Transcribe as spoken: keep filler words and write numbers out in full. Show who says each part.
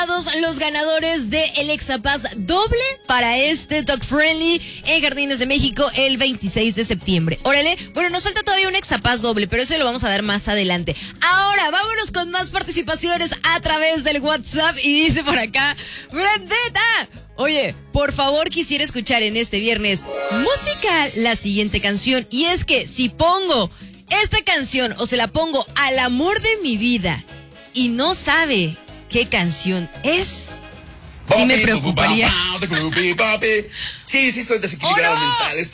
Speaker 1: Los ganadores de el Exapaz doble para este Dog Friendly en Jardines de México el veintiséis de septiembre. Órale, bueno, nos falta todavía un Exapaz doble, pero eso lo vamos a dar más adelante. Ahora, vámonos con más participaciones a través del WhatsApp y dice por acá, Brendeta, oye, por favor quisiera escuchar en este viernes música la siguiente canción, y es que si pongo esta canción o se la pongo al amor de mi vida y no sabe qué canción es, sí me preocuparía.
Speaker 2: Sí, sí, estoy desequilibrado
Speaker 1: ¡Oh, no!
Speaker 2: mental.